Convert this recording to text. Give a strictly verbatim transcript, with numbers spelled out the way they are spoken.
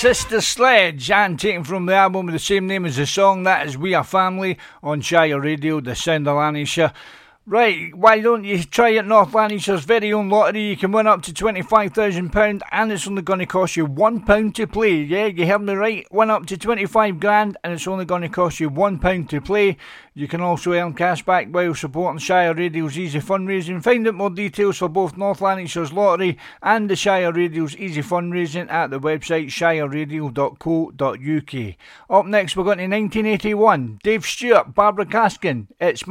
Sister Sledge, and taken from the album with the same name as the song, that is We Are Family on Shire Radio, the sound of Lanarkshire. Right, why don't you try it? North Lanarkshire's very own lottery. You can win up to twenty-five thousand pounds and it's only going to cost you one pound to play. Yeah, you heard me right. Win up to twenty-five grand and it's only going to cost you one pound to play. You can also earn cash back while supporting Shire Radio's Easy Fundraising. Find out more details for both North Lanarkshire's lottery and the Shire Radio's Easy Fundraising at the website shire radio dot co dot uk. Up next we're going to nineteen eighty-one. Dave Stewart, Barbara Caskin, It's